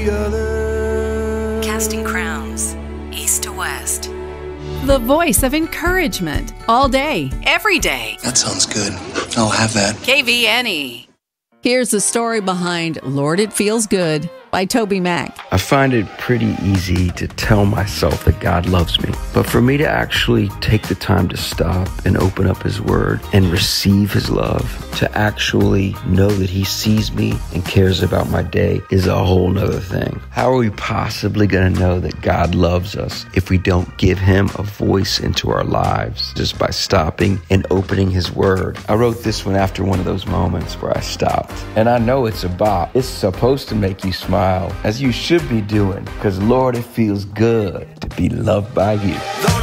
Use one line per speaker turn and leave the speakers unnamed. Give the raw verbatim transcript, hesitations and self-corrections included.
other.
Casting crowns, east to west.
The voice of encouragement, all day, every day.
That sounds good. I'll have that.
K V N E. Here's the story behind Lord, It Feels Good by Toby Mac.
I find it pretty easy to tell myself that God loves me. But for me to actually take the time to stop and open up His Word and receive His love, to actually know that He sees me and cares about my day is a whole nother thing. How are we possibly going to know that God loves us if we don't give Him a voice into our lives just by stopping and opening His Word? I wrote this one after one of those moments where I stopped. And I know it's a bop. It's supposed to make you smile, as you should be doing, because Lord, it feels good to be loved by you.